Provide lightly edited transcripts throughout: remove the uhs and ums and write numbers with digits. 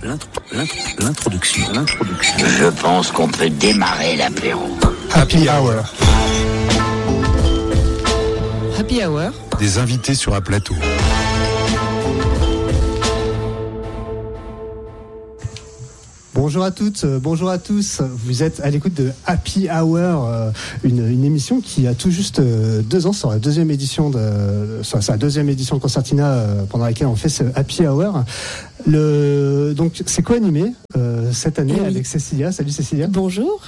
L'introduction. Je pense qu'on peut démarrer l'apéro. Happy Hour. Happy Hour. Des invités sur un plateau. Bonjour à toutes, bonjour à tous. Vous êtes à l'écoute de Happy Hour, une émission qui a tout juste 2 ans, sur sa deuxième édition de Concertina, pendant laquelle on fait ce Happy Hour. Donc c'est co-animé cette année avec Cécilia. Salut Cécilia. Bonjour.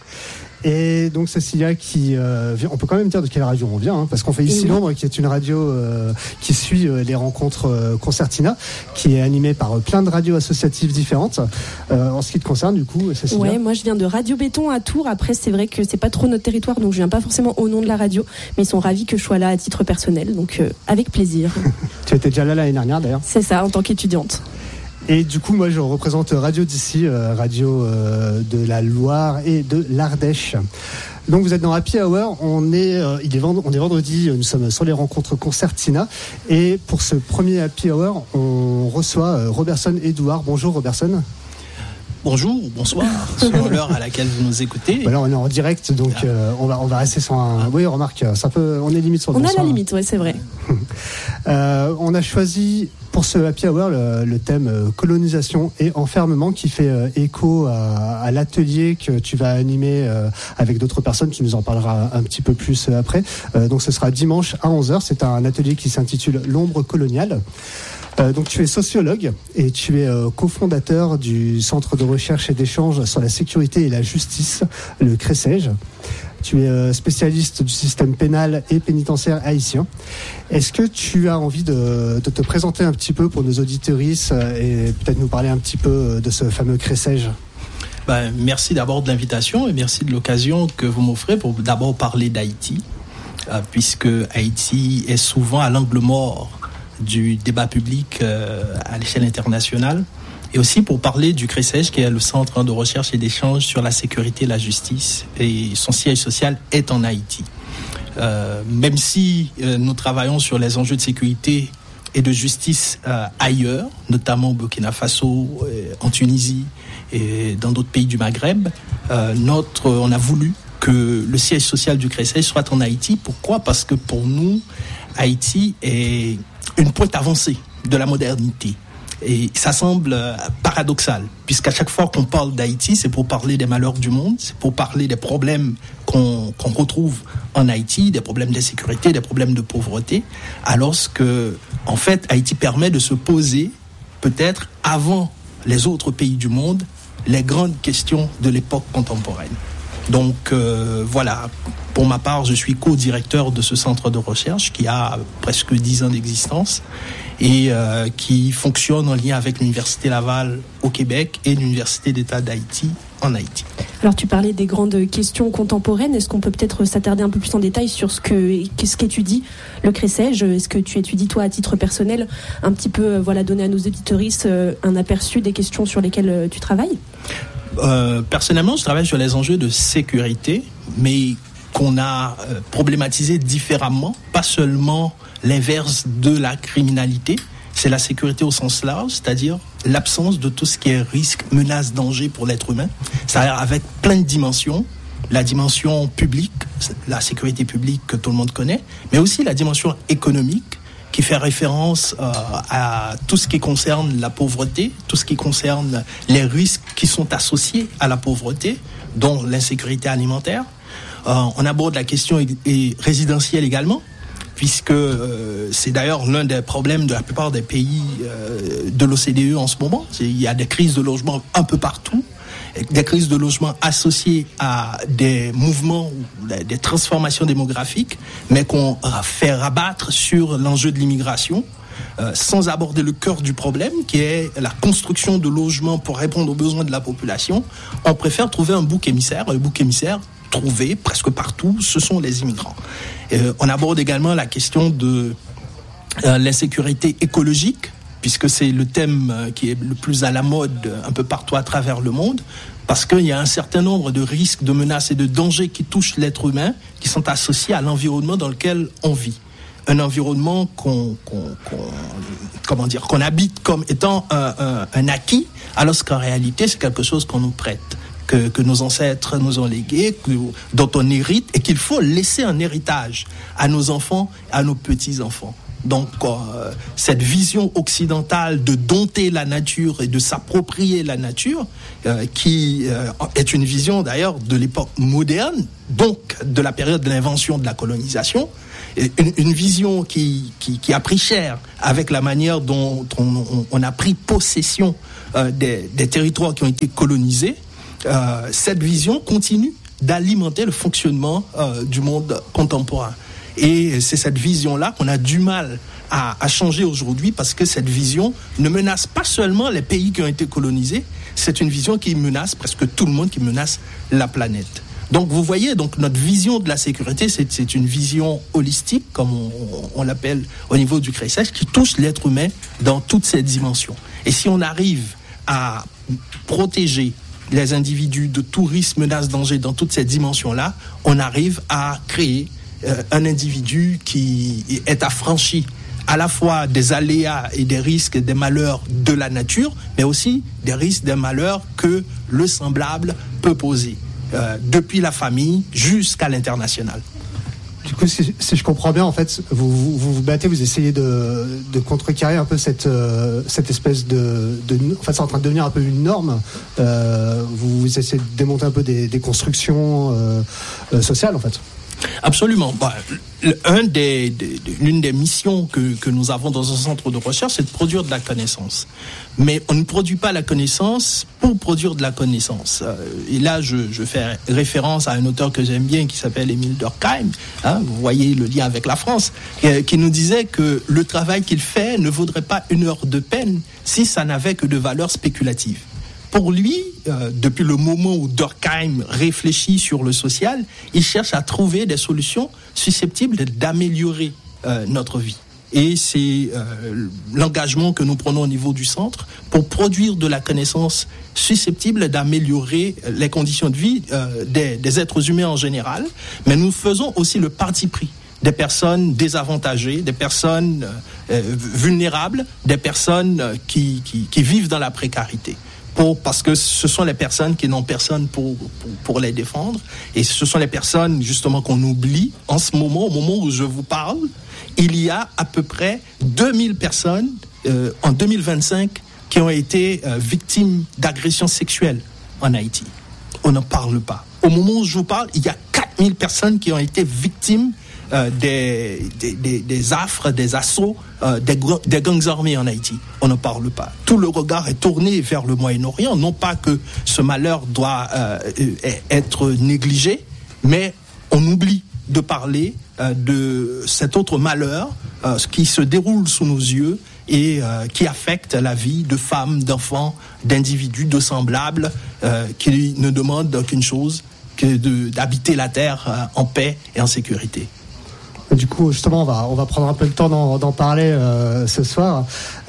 Et donc Cécilia qui on peut quand même dire de quelle radio on vient, parce qu'on fait ici l'ombre, qui est une radio qui suit les rencontres Concertina, qui est animée par plein de radios associatives différentes. En ce qui te concerne, du coup, Cécilia. Ouais, moi je viens de Radio Béton à Tours. Après, c'est vrai que c'est pas trop notre territoire, donc je viens pas forcément au nom de la radio, mais ils sont ravis que je sois là à titre personnel, donc avec plaisir. Tu étais déjà là l'année dernière d'ailleurs. C'est ça, en tant qu'étudiante. Et du coup, moi, je représente Radio d'ici, radio de la Loire et de l'Ardèche. Donc, vous êtes dans Happy Hour. On est vendredi. Nous sommes sur les rencontres Concertina. Et pour ce premier Happy Hour, on reçoit Robertson Edouard. Bonjour, Robertson. Bonjour, bonsoir, selon l'heure à laquelle vous nous écoutez. Voilà, on est en direct, donc on va rester sur un. Oui, remarque, on est limite sur le. On a la limite, ouais, c'est vrai. On a choisi pour ce Happy Hour le thème colonisation et enfermement, qui fait écho à l'atelier que tu vas animer avec d'autres personnes. Tu nous en parleras un petit peu plus après. Donc ce sera dimanche à 11h. C'est un atelier qui s'intitule L'ombre coloniale. Donc tu es sociologue et tu es cofondateur du Centre de recherche et d'échange sur la sécurité et la justice, le CRESEJ. Tu es spécialiste du système pénal et pénitentiaire haïtien. Est-ce que tu as envie de te présenter un petit peu pour nos auditrices et peut-être nous parler un petit peu de ce fameux CRESEJ ? Merci d'abord de l'invitation et merci de l'occasion que vous m'offrez pour d'abord parler d'Haïti, puisque Haïti est souvent à l'angle mort du débat public à l'échelle internationale, et aussi pour parler du CRESEJ, qui est le Centre de recherche et d'échange sur la sécurité et la justice, et son siège social est en Haïti. Même si nous travaillons sur les enjeux de sécurité et de justice ailleurs, notamment au Burkina Faso, en Tunisie et dans d'autres pays du Maghreb, on a voulu que le siège social du CRESEJ soit en Haïti. Pourquoi ? Parce que pour nous, Haïti est une pointe avancée de la modernité. Et ça semble paradoxal, puisqu'à chaque fois qu'on parle d'Haïti, c'est pour parler des malheurs du monde, c'est pour parler des problèmes qu'on retrouve en Haïti, des problèmes d'insécurité, des problèmes de pauvreté, alors que, en fait, Haïti permet de se poser, peut-être avant les autres pays du monde, les grandes questions de l'époque contemporaine. Donc voilà, pour ma part, je suis co-directeur de ce centre de recherche qui a presque 10 ans d'existence et qui fonctionne en lien avec l'Université Laval au Québec et l'Université d'État d'Haïti en Haïti. Alors tu parlais des grandes questions contemporaines, est-ce qu'on peut peut-être s'attarder un peu plus en détail sur qu'est-ce qu'étudie le CRESEJ ? Est-ce que tu étudies toi à titre personnel un petit peu, donner à nos auditeuristes un aperçu des questions sur lesquelles tu travailles ? Personnellement, je travaille sur les enjeux de sécurité, mais qu'on a problématisé différemment, pas seulement l'inverse de la criminalité, c'est la sécurité au sens large, c'est-à-dire l'absence de tout ce qui est risque, menace, danger pour l'être humain, c'est-à-dire avec plein de dimensions, la dimension publique, la sécurité publique que tout le monde connaît, mais aussi la dimension économique, qui fait référence à tout ce qui concerne la pauvreté, tout ce qui concerne les risques qui sont associés à la pauvreté, dont l'insécurité alimentaire. On aborde la question résidentielle également, puisque c'est d'ailleurs l'un des problèmes de la plupart des pays de l'OCDE en ce moment. Il y a des crises de logement un peu partout, des crises de logement associées à des mouvements ou des transformations démographiques, mais qu'on fait rabattre sur l'enjeu de l'immigration, sans aborder le cœur du problème, qui est la construction de logements pour répondre aux besoins de la population. On préfère trouver un bouc émissaire. Le bouc émissaire trouvé presque partout, ce sont les immigrants. On aborde également la question de l'insécurité écologique, puisque c'est le thème qui est le plus à la mode un peu partout à travers le monde, parce qu'il y a un certain nombre de risques, de menaces et de dangers qui touchent l'être humain, qui sont associés à l'environnement dans lequel on vit. un environnement qu'on habite comme étant un acquis, alors qu'en réalité, c'est quelque chose qu'on nous prête, que nos ancêtres nous ont légué, dont on hérite, et qu'il faut laisser un héritage à nos enfants, à nos petits-enfants. Donc, cette vision occidentale de dompter la nature et de s'approprier la nature, qui est une vision d'ailleurs de l'époque moderne, donc de la période de l'invention de la colonisation, une vision qui a pris cher avec la manière dont on a pris possession des territoires qui ont été colonisés. Cette vision continue d'alimenter le fonctionnement du monde contemporain. Et c'est cette vision-là qu'on a du mal à changer aujourd'hui, parce que cette vision ne menace pas seulement les pays qui ont été colonisés, c'est une vision qui menace presque tout le monde, qui menace la planète. Donc vous voyez, donc notre vision de la sécurité, c'est une vision holistique, comme on l'appelle au niveau du CRESES, qui touche l'être humain dans toutes ses dimensions. Et si on arrive à protéger les individus de tout risque, menace, danger dans toutes ces dimensions-là, on arrive à créer un individu qui est affranchi à la fois des aléas et des risques, des malheurs de la nature, mais aussi des risques, des malheurs que le semblable peut poser, depuis la famille jusqu'à l'international. Du coup, si je comprends bien, en fait, vous battez, vous essayez de contrecarrer un peu cette espèce en fait, c'est en train de devenir un peu une norme. Vous essayez de démonter un peu des constructions sociales, en fait. Absolument. L'une des missions que nous avons dans un centre de recherche, c'est de produire de la connaissance. Mais on ne produit pas la connaissance pour produire de la connaissance. Et là, je fais référence à un auteur que j'aime bien qui s'appelle Émile Durkheim. Vous voyez le lien avec la France, qui nous disait que le travail qu'il fait ne vaudrait pas 1 heure de peine si ça n'avait que de valeur spéculative. Pour lui, depuis le moment où Durkheim réfléchit sur le social, il cherche à trouver des solutions susceptibles d'améliorer notre vie. Et c'est l'engagement que nous prenons au niveau du centre pour produire de la connaissance susceptible d'améliorer les conditions de vie des êtres humains en général. Mais nous faisons aussi le parti pris des personnes désavantagées, des personnes vulnérables, des personnes qui vivent dans la précarité. Parce que ce sont les personnes qui n'ont personne pour les défendre, et ce sont les personnes justement qu'on oublie en ce moment. Au moment où je vous parle, il y a à peu près 2000 personnes en 2025 qui ont été victimes d'agressions sexuelles en Haïti. On n'en parle pas. Au moment où je vous parle, il y a 4000 personnes qui ont été victimes des affres, des assauts des gangs armés en Haïti. On n'en parle pas. Tout le regard est tourné vers le Moyen-Orient. Non pas que ce malheur doit être négligé, mais on oublie de parler de cet autre malheur qui se déroule sous nos yeux et qui affecte la vie de femmes, d'enfants, d'individus, de semblables qui ne demandent qu'une chose, que d'habiter la terre en paix et en sécurité. Du coup, justement, on va prendre un peu le temps d'en parler ce soir.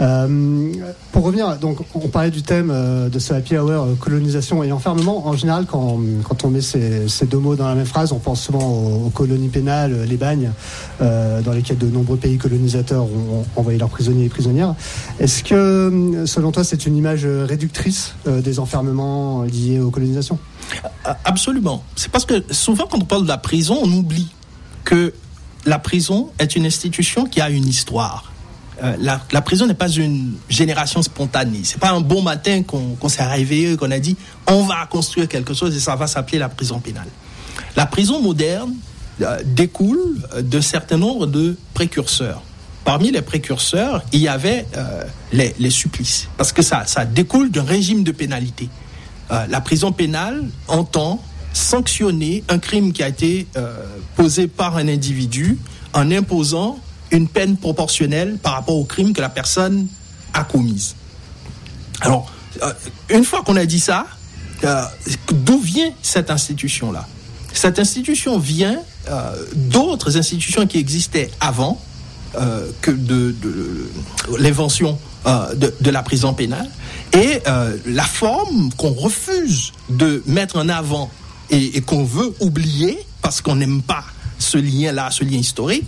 Pour revenir, donc, on parlait du thème de ce happy hour, colonisation et enfermement. En général, quand on met ces deux mots dans la même phrase, on pense souvent aux colonies pénales, les bagnes, dans lesquelles de nombreux pays colonisateurs ont envoyé leurs prisonniers et prisonnières. Est-ce que, selon toi, c'est une image réductrice des enfermements liés aux colonisations ? Absolument. C'est parce que souvent, quand on parle de la prison, on oublie que la prison est une institution qui a une histoire. La prison n'est pas une génération spontanée. C'est pas un bon matin qu'on s'est réveillé, qu'on a dit on va construire quelque chose et ça va s'appeler la prison pénale. La prison moderne découle d'un certain nombre de précurseurs. Parmi les précurseurs, il y avait les supplices, parce que ça découle d'un régime de pénalité. La prison pénale entend sanctionner un crime qui a été posé par un individu en imposant une peine proportionnelle par rapport au crime que la personne a commis. Alors, une fois qu'on a dit ça, d'où vient cette institution-là ? Cette institution vient d'autres institutions qui existaient avant que de l'invention de la prison pénale, et la forme qu'on refuse de mettre en avant, et qu'on veut oublier, parce qu'on n'aime pas ce lien-là, ce lien historique, c'est la forme qu'on refuse de mettre en avant et qu'on veut oublier, parce qu'on n'aime pas ce lien historique, c'est la forme qu'on refuse de mettre en avant et qu'on veut oublier, parce qu'on n'aime pas ce lien historique, c'est la forme qu'on refuse de mettre en avant et qu'on veut oublier, parce qu'on n'aime pas ce lien historique, c'est la forme qu'on refuse de mettre en avant et qu'on veut oublier, parce qu'on n'aime pas ce lien historique,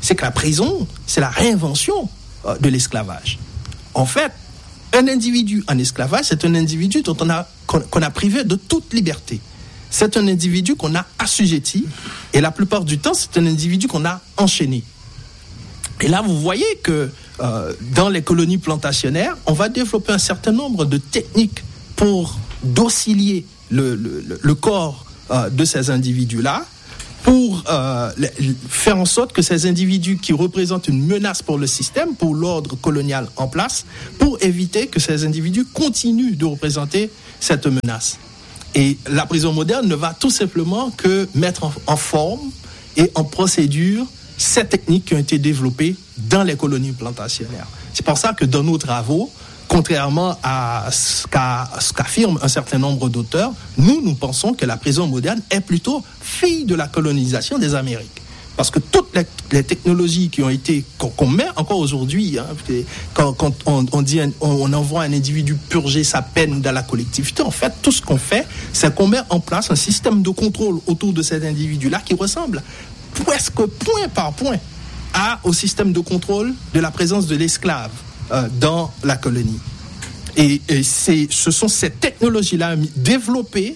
c'est que la prison, c'est la réinvention de l'esclavage. En fait, un individu en esclavage, c'est un individu qu'on a privé de toute liberté. C'est un individu qu'on a assujetti, et la plupart du temps, c'est un individu qu'on a enchaîné. Et là, vous voyez que dans les colonies plantationnaires, on va développer un certain nombre de techniques pour docilier le corps de ces individus-là, pour faire en sorte que ces individus qui représentent une menace pour le système, pour l'ordre colonial en place, pour éviter que ces individus continuent de représenter cette menace. Et la prison moderne ne va tout simplement que mettre en forme et en procédure ces techniques qui ont été développées dans les colonies plantationnaires. C'est pour ça que dans nos travaux, contrairement à ce qu'affirment un certain nombre d'auteurs, nous pensons que la prison moderne est plutôt fille de la colonisation des Amériques. Parce que toutes les technologies qui ont été, qu'on met encore aujourd'hui, quand on envoie un individu purger sa peine dans la collectivité, en fait, tout ce qu'on fait, c'est qu'on met en place un système de contrôle autour de cet individu-là qui ressemble presque point par point au système de contrôle de la présence de l'esclave dans la colonie. Et ce sont ces technologies-là développées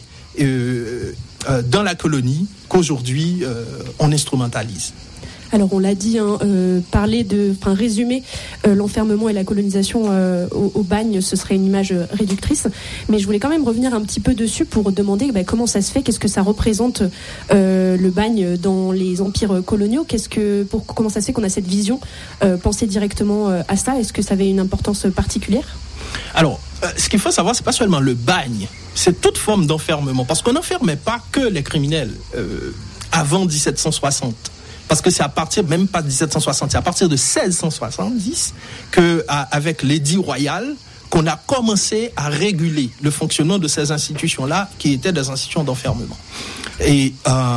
dans la colonie qu'aujourd'hui on instrumentalise. Alors on l'a dit, résumer l'enfermement et la colonisation au bagne, ce serait une image réductrice. Mais je voulais quand même revenir un petit peu dessus pour demander comment ça se fait, qu'est-ce que ça représente le bagne dans les empires coloniaux, comment ça se fait qu'on a cette vision, penser directement à ça, est-ce que ça avait une importance particulière ? Alors, ce qu'il faut savoir, c'est pas seulement le bagne, c'est toute forme d'enfermement, parce qu'on n'enfermait pas que les criminels avant 1760. Parce que c'est à partir, même pas de 1760, c'est à partir de 1670 qu'avec l'édit royal, qu'on a commencé à réguler le fonctionnement de ces institutions-là, qui étaient des institutions d'enfermement. Et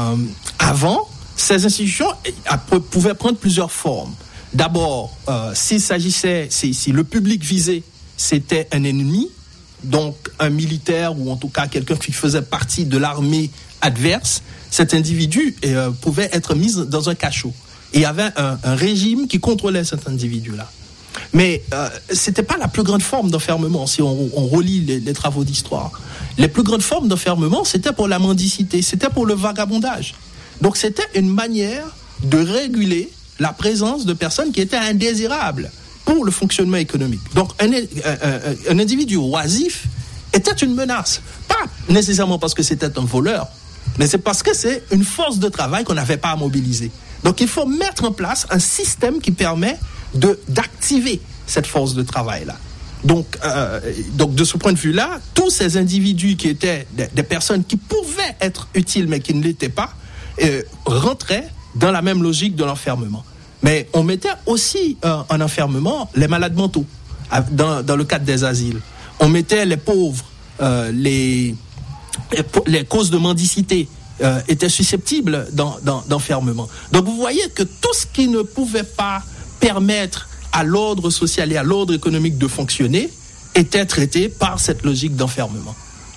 avant, ces institutions pouvaient prendre plusieurs formes. D'abord, si le public visé, c'était un ennemi, donc un militaire ou en tout cas quelqu'un qui faisait partie de l'armée adverse, cet individu pouvait être mis dans un cachot. Et il y avait un régime qui contrôlait cet individu-là. Mais c'était pas la plus grande forme d'enfermement, si on relit les travaux d'histoire. Les plus grandes formes d'enfermement, c'était pour la mendicité, c'était pour le vagabondage. Donc c'était une manière de réguler la présence de personnes qui étaient indésirables pour le fonctionnement économique. Donc un individu oisif était une menace. Pas nécessairement parce que c'était un voleur, mais c'est parce que c'est une force de travail qu'on n'avait pas à mobiliser. Donc il faut mettre en place un système qui permet d'activer cette force de travail-là. Donc de ce point de vue-là, tous ces individus qui étaient des personnes qui pouvaient être utiles mais qui ne l'étaient pas, rentraient dans la même logique de l'enfermement. Mais on mettait aussi en enfermement les malades mentaux, dans le cadre des asiles. On mettait les pauvres, les causes de mendicité étaient susceptibles d'enfermement. Donc vous voyez que tout ce qui ne pouvait pas permettre à l'ordre social et à l'ordre économique de fonctionner était traité par cette logique d'enfermement.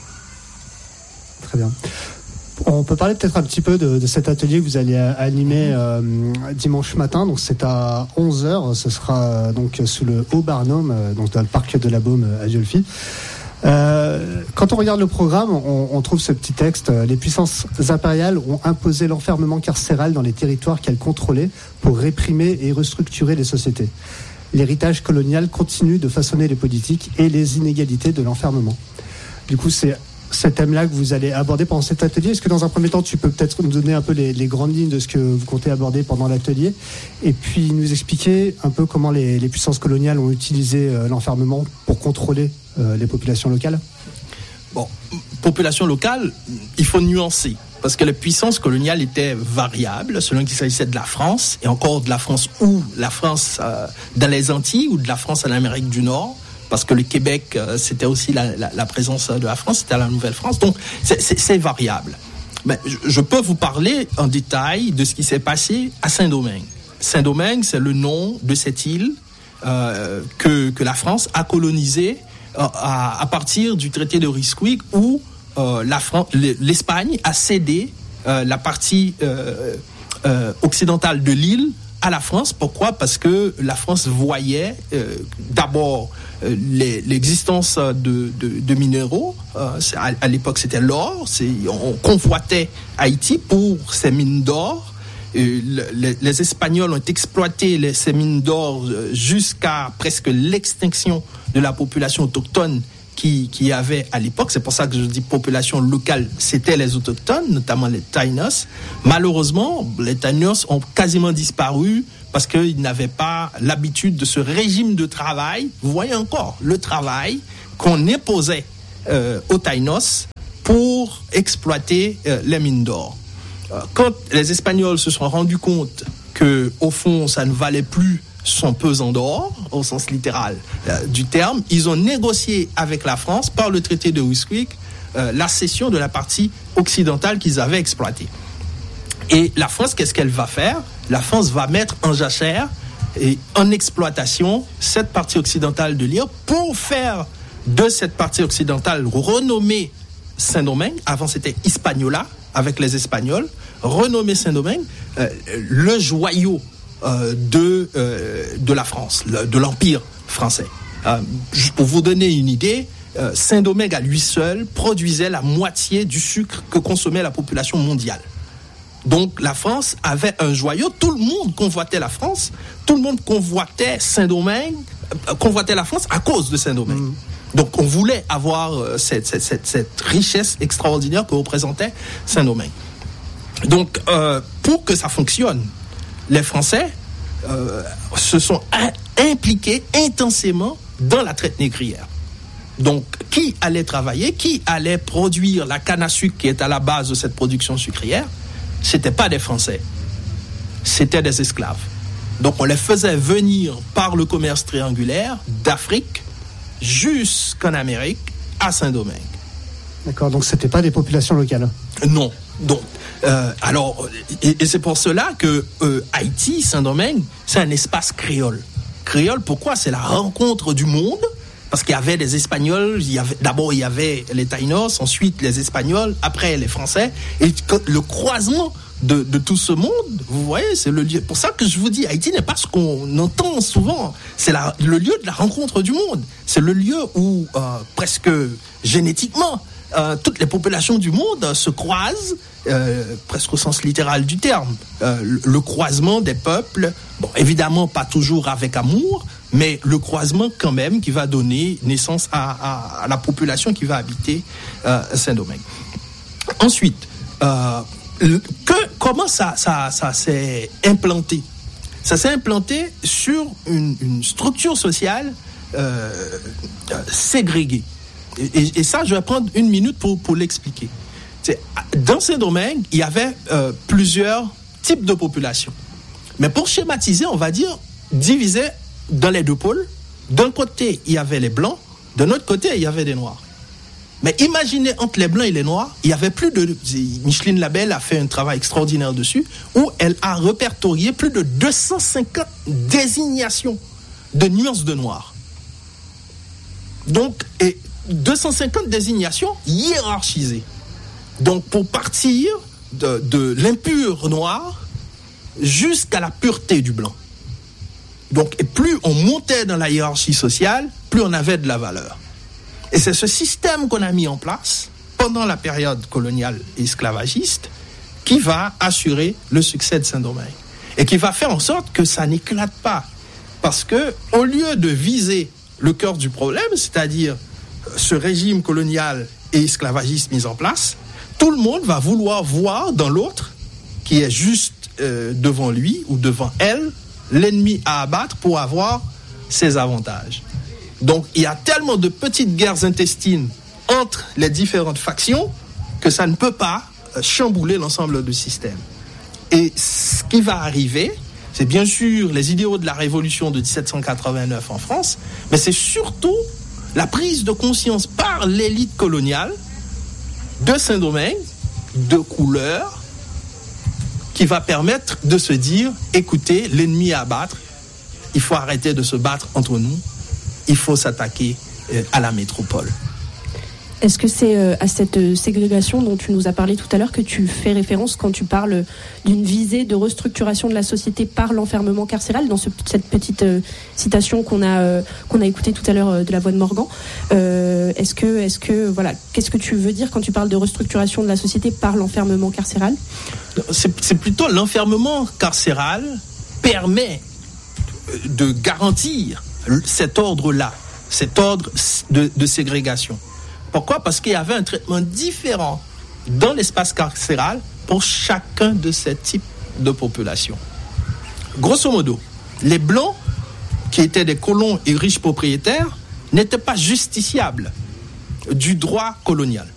Très bien. On peut parler peut-être un petit peu de cet atelier que vous allez animer dimanche matin. Donc c'est à 11h. Ce sera donc sous le Haut-Barnum, donc dans le parc de la Baume à Dieulefit. Quand on regarde le programme, on trouve ce petit texte. Les puissances impériales ont imposé l'enfermement carcéral dans les territoires qu'elles contrôlaient pour réprimer et restructurer les sociétés. L'héritage colonial continue de façonner les politiques et les inégalités de l'enfermement. Du coup, c'est ce thème-là que vous allez aborder pendant cet atelier. Est-ce que dans un premier temps, tu peux peut-être nous donner un peu les grandes lignes de ce que vous comptez aborder pendant l'atelier, et puis nous expliquer un peu comment les puissances coloniales ont utilisé l'enfermement pour contrôler les populations locales? Bon, population locale, il faut nuancer, parce que les puissances coloniales étaient variables selon qu'il s'agissait de la France, et encore de la France ou la France dans les Antilles, ou de la France en Amérique du Nord, parce que le Québec, c'était aussi la présence de la France, c'était la Nouvelle-France, donc c'est variable. Mais je peux vous parler en détail de ce qui s'est passé à Saint-Domingue. Saint-Domingue, c'est le nom de cette île que la France a colonisée à partir du traité de Ryswick, où l'Espagne a cédé la partie occidentale de l'île à la France. Pourquoi? Parce que la France voyait d'abord l'existence de minéraux. À l'époque, c'était l'or. On convoitait Haïti pour ses mines d'or. Les Espagnols ont exploité ces mines d'or jusqu'à presque l'extinction de la population autochtone qui y avait à l'époque. C'est pour ça que je dis population locale, c'était les autochtones, notamment les Taínos. Malheureusement, les Taínos ont quasiment disparu parce qu'ils n'avaient pas l'habitude de ce régime de travail. Vous voyez encore le travail qu'on imposait aux Taínos pour exploiter les mines d'or. Quand les Espagnols se sont rendus compte que, au fond, ça ne valait plus son pesant d'or, au sens littéral du terme, ils ont négocié avec la France, par le traité de Ryswick, la cession de la partie occidentale qu'ils avaient exploitée. Et la France, qu'est-ce qu'elle va faire? La France va mettre en jachère et en exploitation cette partie occidentale de l'île pour faire de cette partie occidentale renommée Saint-Domingue. Avant, c'était Hispaniola, avec les Espagnols, renommé Saint-Domingue, le joyau de la France, de l'Empire français. Juste pour vous donner une idée, Saint-Domingue à lui seul produisait la moitié du sucre que consommait la population mondiale. Donc la France avait un joyau, tout le monde convoitait la France, tout le monde convoitait Saint-Domingue, convoitait la France à cause de Saint-Domingue. Donc on voulait avoir cette richesse extraordinaire que représentait Saint-Domingue. Donc pour que ça fonctionne, les Français se sont impliqués intensément dans la traite négrière. Donc qui allait travailler, qui allait produire la canne à sucre qui est à la base de cette production sucrière? C'était pas des Français, c'était des esclaves. Donc on les faisait venir par le commerce triangulaire d'Afrique jusqu'en Amérique, à Saint-Domingue. D'accord, donc c'était pas des populations locales? Non. Donc, alors, et c'est pour cela que Haïti, Saint-Domingue, c'est un espace créole. Créole, pourquoi? C'est la rencontre du monde, parce qu'il y avait des Espagnols, d'abord il y avait les Taínos, ensuite les Espagnols, après les Français, et le croisement de tout ce monde, vous voyez, c'est le lieu. Pour ça que je vous dis, Haïti n'est pas ce qu'on entend souvent. C'est le lieu de la rencontre du monde. C'est le lieu où, presque génétiquement, toutes les populations du monde se croisent, presque au sens littéral du terme. Le croisement des peuples, bon, évidemment pas toujours avec amour, mais le croisement quand même qui va donner naissance à la population qui va habiter Saint-Domingue. Ensuite, comment ça s'est implanté? Ça s'est implanté sur une structure sociale ségrégée. Et ça, je vais prendre une minute pour l'expliquer. Dans Saint-Domingue, il y avait plusieurs types de populations. Mais pour schématiser, on va dire divisé dans les deux pôles. D'un côté, il y avait les Blancs. De l'autre côté, il y avait des Noirs. Mais imaginez, entre les Blancs et les Noirs, il y avait plus de... Micheline Labelle a fait un travail extraordinaire dessus, où elle a répertorié plus de 250 désignations de nuances de noir. Donc, et 250 désignations hiérarchisées. Donc, pour partir de l'impur noir jusqu'à la pureté du blanc. Donc, et plus on montait dans la hiérarchie sociale, plus on avait de la valeur. Et c'est ce système qu'on a mis en place pendant la période coloniale et esclavagiste qui va assurer le succès de Saint-Domingue. Et qui va faire en sorte que ça n'éclate pas. Parce que, au lieu de viser le cœur du problème, c'est-à-dire ce régime colonial et esclavagiste mis en place, tout le monde va vouloir voir dans l'autre, qui est juste devant lui ou devant elle, l'ennemi à abattre pour avoir ses avantages. Donc, il y a tellement de petites guerres intestines entre les différentes factions que ça ne peut pas chambouler l'ensemble du système. Et ce qui va arriver, c'est bien sûr les idéaux de la révolution de 1789 en France, mais c'est surtout la prise de conscience par l'élite coloniale de Saint-Domingue, de couleur, qui va permettre de se dire, écoutez, l'ennemi à abattre, il faut arrêter de se battre entre nous, il faut s'attaquer à la métropole. Est-ce que c'est à cette ségrégation dont tu nous as parlé tout à l'heure que tu fais référence quand tu parles d'une visée de restructuration de la société par l'enfermement carcéral, dans cette petite citation qu'on a écoutée tout à l'heure de la voix de Morgan? Est-ce que voilà, qu'est-ce que tu veux dire quand tu parles de restructuration de la société par l'enfermement carcéral? C'est plutôt l'enfermement carcéral permet de garantir cet ordre-là, cet ordre de ségrégation. Pourquoi? Parce qu'il y avait un traitement différent dans l'espace carcéral pour chacun de ces types de populations. Grosso modo, les Blancs, qui étaient des colons et riches propriétaires, n'étaient pas justiciables du droit colonial.